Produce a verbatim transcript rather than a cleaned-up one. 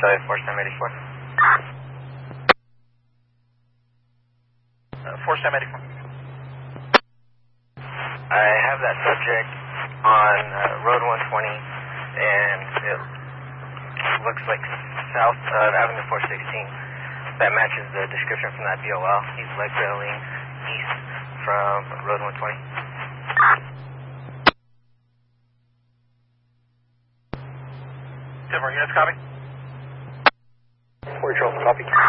Sorry, four Sam eighty-four. Uh, four Sam eighty-four. I have that subject on uh, Road one twenty, and it looks like south of Avenue four sixteen. That matches the description from that B O L. He's leg railing east from Road one twenty. ten more units, copy. four Charles, copy.